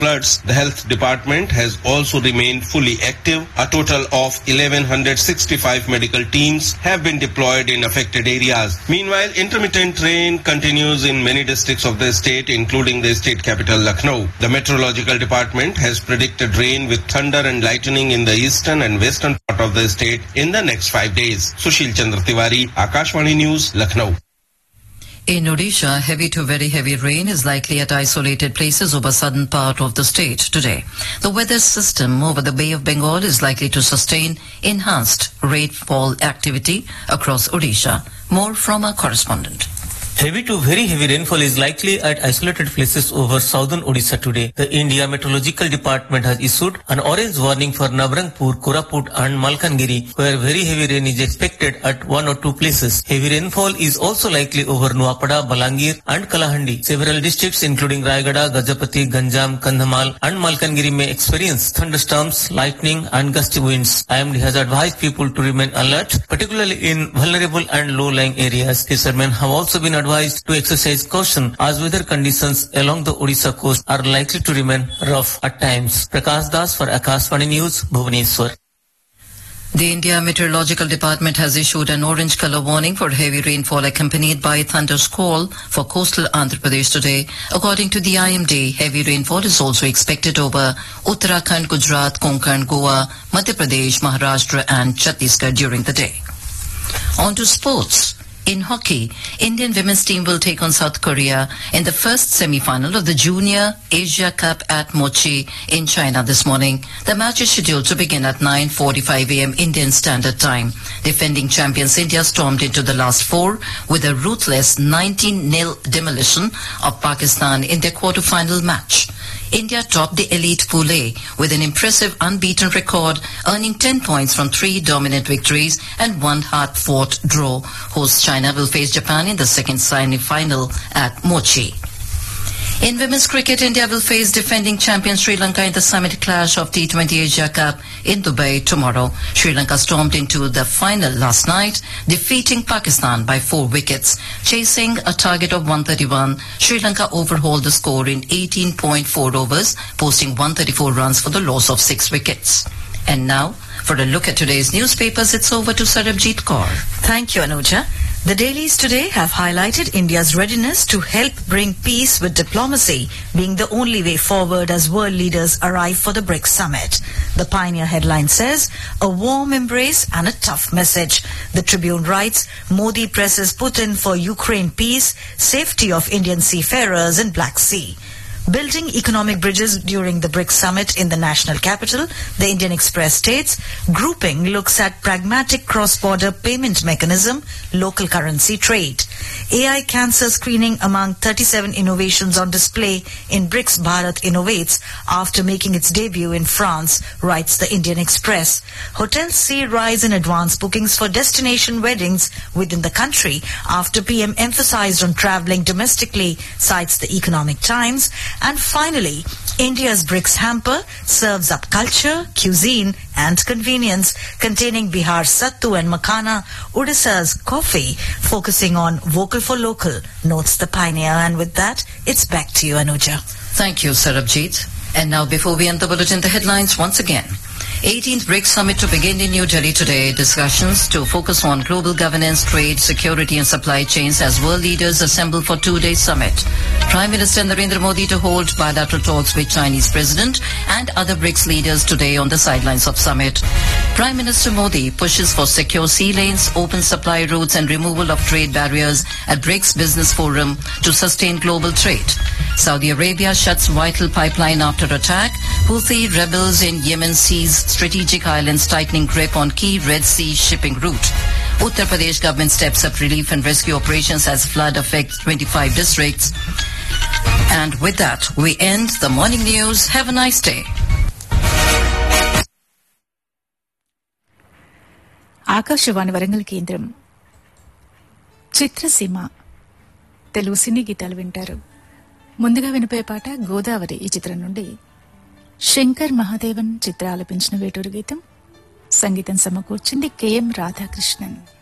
floods, the health department has also remained fully active. A total of 1,165 medical teams have been deployed in affected areas. Meanwhile, intermittent rain continues in many districts of the state, including the state capital Lucknow. The meteorological department has predicted rain with thunder and lightning in the eastern and western part of the state in the next 5 days. Sushil Chandra Tiwari, Akashvani News, Lucknow. In Odisha, heavy to very heavy rain is likely at isolated places over southern part of the state today. The weather system over the Bay of Bengal is likely to sustain enhanced rainfall activity across Odisha. More from our correspondent. Heavy to very heavy rainfall is likely at isolated places over southern Odisha today. The India Meteorological Department has issued an orange warning for Nabarangpur, Koraput and Malkangiri, where very heavy rain is expected at one or two places. Heavy rainfall is also likely over Nuapada, Balangir and Kalahandi. Several districts including Raigada, Gajapati, Ganjam, Kandhamal and Malkangiri may experience thunderstorms, lightning and gusty winds. IMD has advised people to remain alert, particularly in vulnerable and low-lying areas. Fishermen have also been advised to exercise caution as weather conditions along the Odisha coast are likely to remain rough at times. Prakash Das for Akashvani News, Bhubaneswar. The India Meteorological Department has issued an orange color warning for heavy rainfall accompanied by thunder squall for coastal Andhra Pradesh today. According to the IMD, heavy rainfall is also expected over Uttarakhand, Gujarat, Konkan, Goa, Madhya Pradesh, Maharashtra and Chhattisgarh during the day. On to sports. In hockey, Indian women's team will take on South Korea in the first semi-final of the Junior Asia Cup at Mochi in China this morning. The match is scheduled to begin at 9:45 a.m. Indian Standard Time. Defending champions India stormed into the last four with a ruthless 19-0 demolition of Pakistan in their quarter-final match. India topped the elite Pool A with an impressive unbeaten record, earning 10 points from 3 dominant victories and 1 hard-fought draw. Host China will face Japan in the second semi-final at Mochi. In women's cricket, India will face defending champion Sri Lanka in the summit clash of T20 Asia Cup in Dubai tomorrow. Sri Lanka stormed into the final last night, defeating Pakistan by 4 wickets. Chasing a target of 131, Sri Lanka overhauled the score in 18.4 overs, posting 134 runs for the loss of 6 wickets. And now, for a look at today's newspapers, it's over to Sarabjit Kaur. Thank you, Anuja. The dailies today have highlighted India's readiness to help bring peace with diplomacy, being the only way forward as world leaders arrive for the BRICS summit. The Pioneer headline says, a warm embrace and a tough message. The Tribune writes, Modi presses Putin for Ukraine peace, safety of Indian seafarers in Black Sea. Building economic bridges during the BRICS summit in the national capital, the Indian Express states, grouping looks at pragmatic cross-border payment mechanism, local currency trade. AI cancer screening among 37 innovations on display in BRICS Bharat Innovates after making its debut in France, writes the Indian Express. Hotels see rise in advance bookings for destination weddings within the country after PM emphasized on travelling domestically, cites the Economic Times. And finally, India's BRICS hamper serves up culture, cuisine and convenience, containing Bihar's sattu and makhana, Odisha's coffee, focusing on vocal for local, notes the Pioneer. And with that, it's back to you, Anuja. Thank you, Sarabjit. And now, before we end the bulletin, the headlines once again. 18th BRICS Summit to begin in New Delhi today. Discussions to focus on global governance, trade, security and supply chains as world leaders assemble for 2-day summit. Prime Minister Narendra Modi to hold bilateral talks with Chinese President and other BRICS leaders today on the sidelines of summit. Prime Minister Modi pushes for secure sea lanes, open supply routes and removal of trade barriers at BRICS Business Forum to sustain global trade. Saudi Arabia shuts vital pipeline after attack. Houthi rebels in Yemen seize strategic islands, tightening grip on key Red Sea shipping route. Uttar Pradesh government steps up relief and rescue operations as flood affects 25 districts. And with that, we end the morning news. Have a nice day. Akashvani Warangal కేంద్రం చిత్రసీమ తెలుగు సినీ గీతాలు వింటారు. ముందుగా వినిపోయే పాట గోదావరి ఈ చిత్రం నుండి శంకర్ మహాదేవన్ చిత్ర ఆలపించిన వేటూరు గీతం. సంగీతం సమకూర్చింది కెఎం రాధాకృష్ణన్.